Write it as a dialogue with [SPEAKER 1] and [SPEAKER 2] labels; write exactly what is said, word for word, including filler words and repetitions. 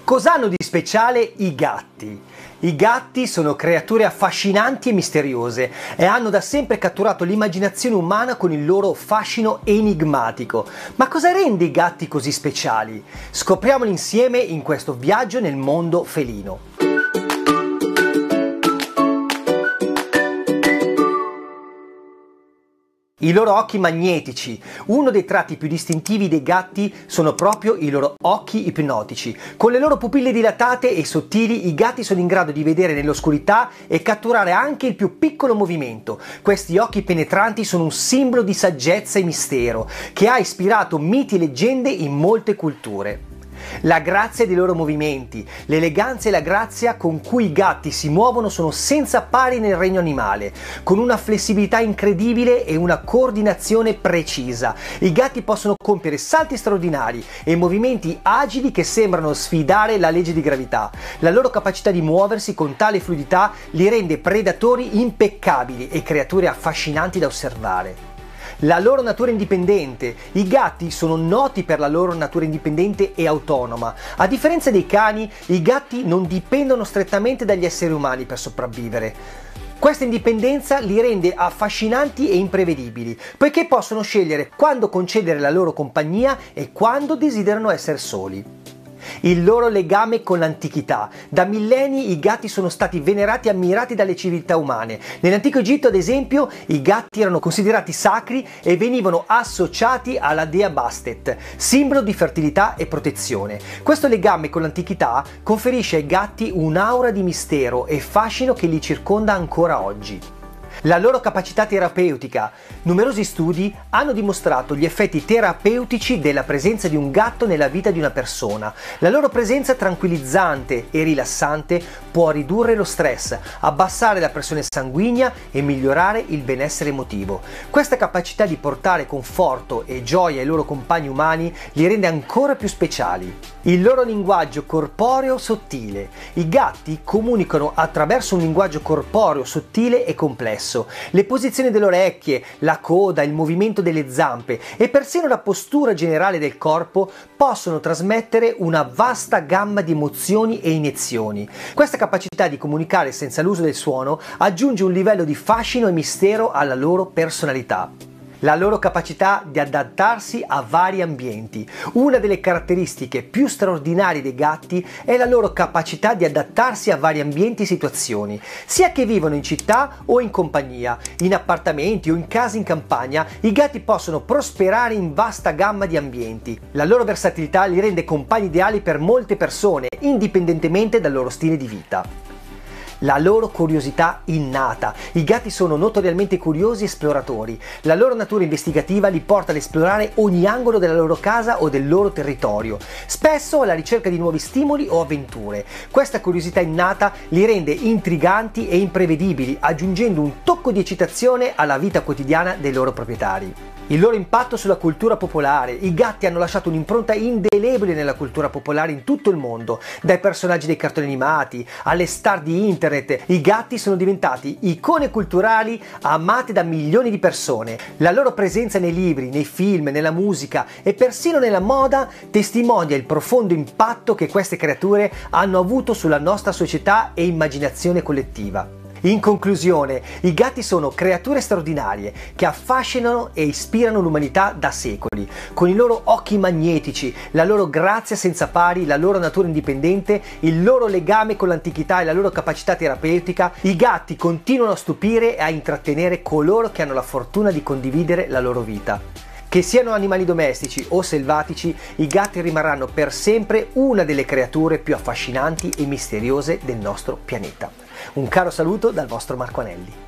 [SPEAKER 1] Cos'hanno di speciale i gatti? I gatti sono creature affascinanti e misteriose e hanno da sempre catturato l'immaginazione umana con il loro fascino enigmatico. Ma cosa rende i gatti così speciali? Scopriamolo insieme in questo viaggio nel mondo felino. I loro occhi magnetici. Uno dei tratti più distintivi dei gatti sono proprio i loro occhi ipnotici. Con le loro pupille dilatate e sottili, i gatti sono in grado di vedere nell'oscurità e catturare anche il più piccolo movimento. Questi occhi penetranti sono un simbolo di saggezza e mistero, che ha ispirato miti e leggende in molte culture. La grazia dei loro movimenti, l'eleganza e la grazia con cui i gatti si muovono sono senza pari nel regno animale, con una flessibilità incredibile e una coordinazione precisa. I gatti possono compiere salti straordinari e movimenti agili che sembrano sfidare la legge di gravità. La loro capacità di muoversi con tale fluidità li rende predatori impeccabili e creature affascinanti da osservare. La loro natura indipendente. I gatti sono noti per la loro natura indipendente e autonoma. A differenza dei cani, i gatti non dipendono strettamente dagli esseri umani per sopravvivere. Questa indipendenza li rende affascinanti e imprevedibili, poiché possono scegliere quando concedere la loro compagnia e quando desiderano essere soli. Il loro legame con l'antichità. Da millenni i gatti sono stati venerati e ammirati dalle civiltà umane. Nell'antico Egitto, ad esempio, i gatti erano considerati sacri e venivano associati alla dea Bastet, simbolo di fertilità e protezione. Questo legame con l'antichità conferisce ai gatti un'aura di mistero e fascino che li circonda ancora oggi. La loro capacità terapeutica. Numerosi studi hanno dimostrato gli effetti terapeutici della presenza di un gatto nella vita di una persona. La loro presenza tranquillizzante e rilassante può ridurre lo stress, abbassare la pressione sanguigna e migliorare il benessere emotivo. Questa capacità di portare conforto e gioia ai loro compagni umani li rende ancora più speciali. Il loro linguaggio corporeo sottile. I gatti comunicano attraverso un linguaggio corporeo sottile e complesso. Le posizioni delle orecchie, la coda, il movimento delle zampe e persino la postura generale del corpo possono trasmettere una vasta gamma di emozioni e iniezioni. Questa capacità di comunicare senza l'uso del suono aggiunge un livello di fascino e mistero alla loro personalità. La loro capacità di adattarsi a vari ambienti. Una delle caratteristiche più straordinarie dei gatti è la loro capacità di adattarsi a vari ambienti e situazioni, sia che vivano in città o in compagnia, in appartamenti o in case in campagna. I gatti possono prosperare in vasta gamma di ambienti. La loro versatilità li rende compagni ideali per molte persone, indipendentemente dal loro stile di vita. La loro curiosità innata. I gatti sono notoriamente curiosi e esploratori. La loro natura investigativa li porta ad esplorare ogni angolo della loro casa o del loro territorio, spesso alla ricerca di nuovi stimoli o avventure. Questa curiosità innata li rende intriganti e imprevedibili, aggiungendo un tocco di eccitazione alla vita quotidiana dei loro proprietari. Il loro impatto sulla cultura popolare. I gatti hanno lasciato un'impronta indelebile nella cultura popolare in tutto il mondo, dai personaggi dei cartoni animati alle star di internet. I gatti sono diventati icone culturali amate da milioni di persone. La loro presenza nei libri, nei film, nella musica e persino nella moda testimonia il profondo impatto che queste creature hanno avuto sulla nostra società e immaginazione collettiva. In conclusione, i gatti sono creature straordinarie che affascinano e ispirano l'umanità da secoli. Con i loro occhi magnetici, la loro grazia senza pari, la loro natura indipendente, il loro legame con l'antichità e la loro capacità terapeutica, i gatti continuano a stupire e a intrattenere coloro che hanno la fortuna di condividere la loro vita. Che siano animali domestici o selvatici, i gatti rimarranno per sempre una delle creature più affascinanti e misteriose del nostro pianeta. Un caro saluto dal vostro Marco Anelli.